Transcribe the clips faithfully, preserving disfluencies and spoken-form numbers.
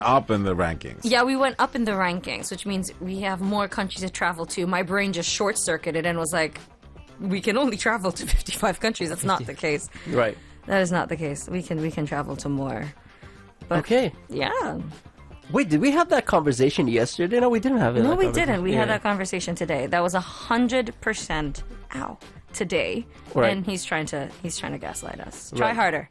up in the rankings. Yeah, we went up in the rankings, which means we have more countries to travel to. My brain just short-circuited and was like, we can only travel to fifty-five countries. That's not the case. Right. That is not the case. We can we can travel to more. But, okay. Yeah. Wait, did we have that conversation yesterday? No, we didn't have it. No, we didn't. We yeah. had that conversation today. That was a hundred percent. Ow. Today, right. and he's trying to he's trying to gaslight us. Try right. harder.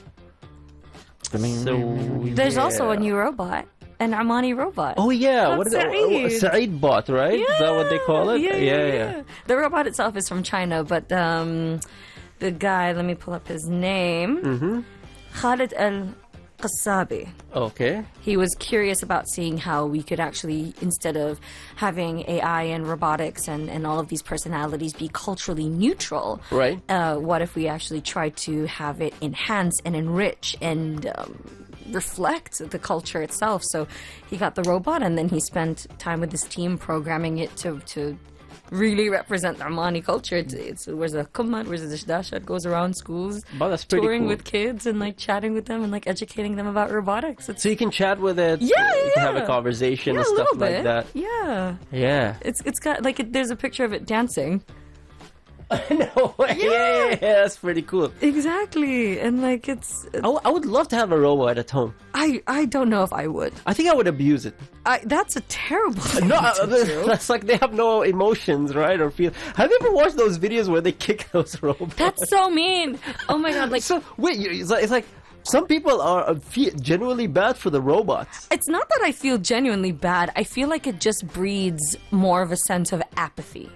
So there's yeah. also a new robot, an Armani robot. Oh yeah, That's what is it? Saeed. Oh, Saeed bot, right? Yeah. Is that what they call it? Yeah yeah, yeah, yeah, yeah. The robot itself is from China, but um, the guy. Let me pull up his name. Mm-hmm. Khalid Al Qassabi. Okay. He was curious about seeing how we could actually, instead of having A I and robotics and, and all of these personalities be culturally neutral, right? Uh, what if we actually try to have it enhance and enrich and um, reflect the culture itself? So he got the robot, and then he spent time with his team programming it to to really represent the Armani culture. It's, it's where's the kummat, where's the dashdasha? It goes around schools, oh, that's pretty touring cool. with kids and like chatting with them and like educating them about robotics. It's, so you can chat with it. Yeah, yeah. You can have a conversation yeah, and a stuff little like bit. that. Yeah. Yeah. It's it's got like it, there's a picture of it dancing. No way. Yeah. Yeah, yeah, that's pretty cool. Exactly, and like it's. I, w- I would love to have a robot at home. I I don't know if I would. I think I would abuse it. I that's a terrible thing No, to do. that's like they have no emotions, right? Or feel. Have you ever watched those videos where they kick those robots? That's so mean. Oh my god! Like so. Wait, you- it's like, it's like some people are uh, feel genuinely bad for the robots. It's not that I feel genuinely bad. I feel like it just breeds more of a sense of apathy.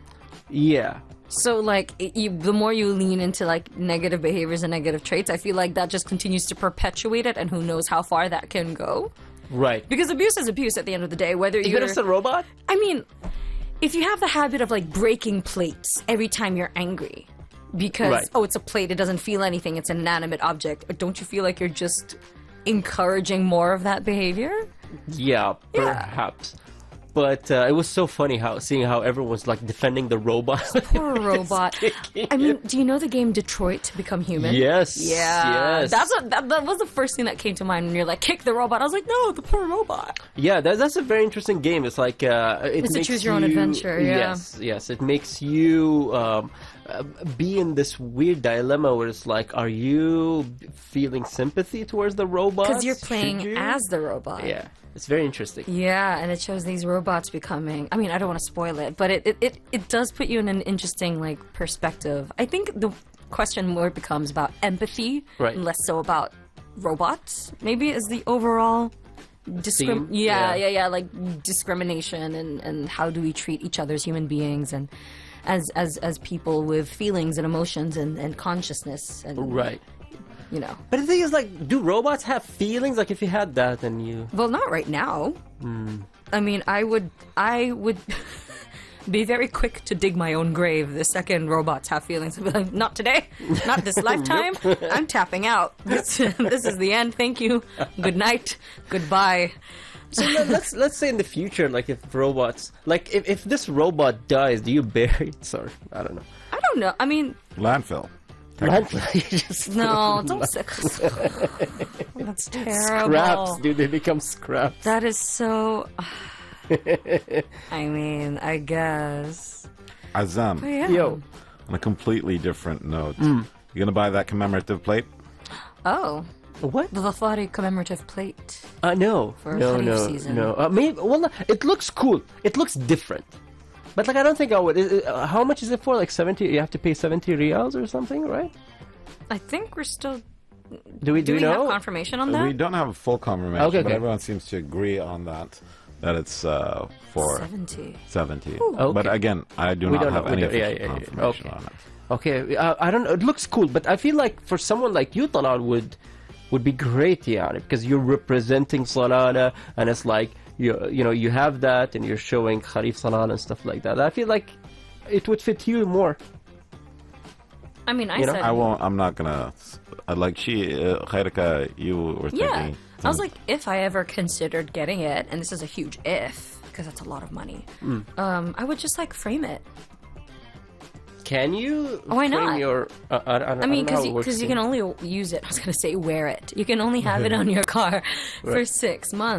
Yeah. So, like, it, you, the more you lean into, like, negative behaviors and negative traits, I feel like that just continues to perpetuate it, and who knows how far that can go. Right. Because abuse is abuse at the end of the day, whether you're... Even if it's a robot? I mean, if you have the habit of, like, breaking plates every time you're angry, because, right. oh, it's a plate, it doesn't feel anything, it's an inanimate object, don't you feel like you're just encouraging more of that behavior? Yeah, perhaps. Yeah. But uh, it was so funny how seeing how everyone's like defending the robot. Poor robot. I mean, do you know the game Detroit Become Human? Yes. Yeah. Yes. That's what, that, that was the first thing that came to mind when you're like, kick the robot. I was like, no, the poor robot. Yeah, that, that's a very interesting game. It's like uh, it it's makes a choose your you, own adventure. Yeah. Yes, yes. It makes you um, uh, be in this weird dilemma where it's like, are you feeling sympathy towards the robot? Because you're playing you? as the robot. Yeah. It's very interesting. Yeah, and it shows these robots becoming... I mean, I don't want to spoil it, but it, it, it, it does put you in an interesting, like, perspective. I think the question more becomes about empathy, right. and less so about robots, maybe, is the overall... Discrim- yeah, yeah, yeah, yeah, like, discrimination, and, and how do we treat each other as human beings, and as as, as people with feelings and emotions and, and consciousness. And, right. You know. But the thing is, like, do robots have feelings? Like, if you had that, then you... Well, not right now. Mm. I mean, I would... I would... be very quick to dig my own grave the second robots have feelings. I'd be like, not today, not this lifetime. I'm tapping out. This, this is the end. Thank you. Good night. Goodbye. So let's let's say in the future, like if robots, like if, if this robot dies, do you bury it? Sorry, I don't know. I don't know. I mean, landfill. Landfill. No, don't say. That's terrible. Scraps, dude. They become scraps. That is so. I mean, I guess. Azam. Oh, yeah. Yo. On a completely different note, mm. you gonna buy that commemorative plate? Oh. What? The Dhafari commemorative plate. Uh, no. For no, Kharif no, season. no. Uh, maybe, well, it looks cool. It looks different. But, like, I don't think I would. Is, uh, how much is it for? Like, seventy? You have to pay seventy reals or something, right? I think we're still... Do we, do, do we know? have confirmation on that? We don't have a full confirmation, okay, but okay. everyone seems to agree on that. That it's uh, for seventy. seventy. Okay. But again, I do We not don't have know. any We don't- yeah, official yeah, yeah. confirmation Okay. on it. Okay, uh, I don't know. It looks cool, but I feel like for someone like you, Talal, would would be great, yeah, because you're representing Salala, and it's like you you know you have that, and you're showing Kharif Salala and stuff like that. I feel like it would fit you more. I mean, I You know, said... I won't. I'm not gonna. Uh, like she, uh, Khairika, you were thinking. Yeah. I was like, if I ever considered getting it, and this is a huge if, because that's a lot of money, Mm. um, I would just, like, frame it. Can you? Why frame not? Your, uh, I, I, I mean, because because you, you can only use it, I was going to say wear it. You can only have it on your car for Right. six months.